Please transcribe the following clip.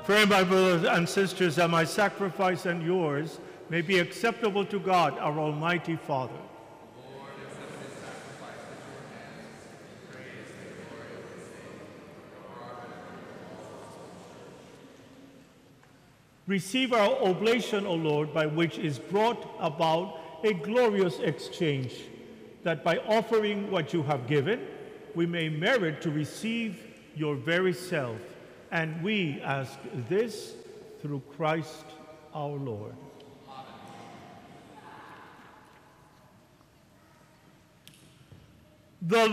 Pray, my brothers and sisters, that my sacrifice and yours may be acceptable to God, our Almighty Father. Lord, accept this sacrifice at your hands, praise and glory of his name, for our benefit and all of us. Receive our oblation, O Lord, by which is brought about a glorious exchange, that by offering what you have given, we may merit to receive your very self. And we ask this through Christ our Lord. Amen. The